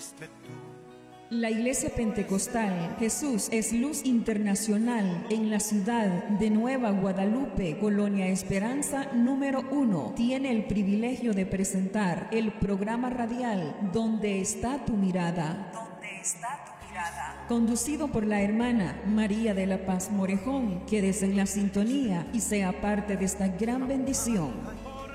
La Iglesia Pentecostal Jesús es Luz Internacional en la ciudad de Nueva Guadalupe, Colonia Esperanza número 1, tiene el privilegio de presentar el programa radial ¿Dónde está tu mirada? ¿Dónde está tu mirada? Conducido por la hermana María de la Paz Morejón. Quédese en la sintonía y sea parte de esta gran bendición.